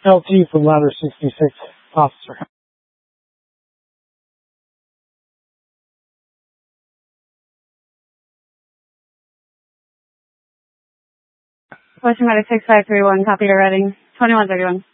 LT from ladder 66, officer. Question Medic 6531, copy your reading. 2131.